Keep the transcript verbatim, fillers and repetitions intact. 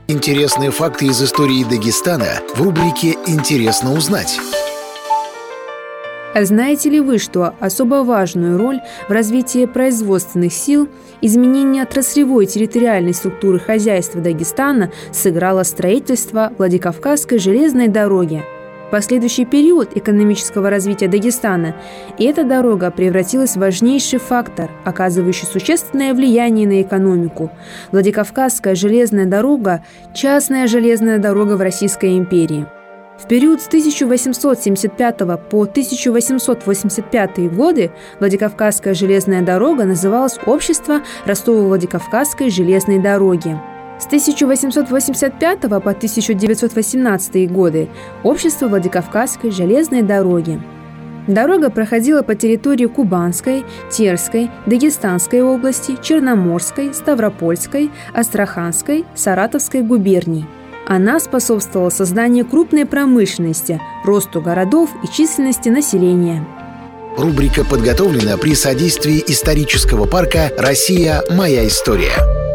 Интересные факты из истории Дагестана в рубрике «Интересно узнать». А знаете ли вы, что особо важную роль в развитии производственных сил, изменении отраслевой и территориальной структуры хозяйства Дагестана сыграло строительство Владикавказской железной дороги? В последующий период экономического развития Дагестана эта дорога превратилась в важнейший фактор, оказывающий существенное влияние на экономику. Владикавказская железная дорога – частная железная дорога в Российской империи. В период с тысяча восемьсот семьдесят пятого по тысяча восемьсот восемьдесят пятый годы Владикавказская железная дорога называлась «Общество Ростово-Владикавказской железной дороги». С тысяча восемьсот восемьдесят пятого по тысяча девятьсот восемнадцатый годы Общество Владикавказской железной дороги. Дорога проходила по территории Кубанской, Терской, Дагестанской области, Черноморской, Ставропольской, Астраханской, Саратовской губерний. Она способствовала созданию крупной промышленности, росту городов и численности населения. Рубрика подготовлена при содействии исторического парка «Россия. Моя история».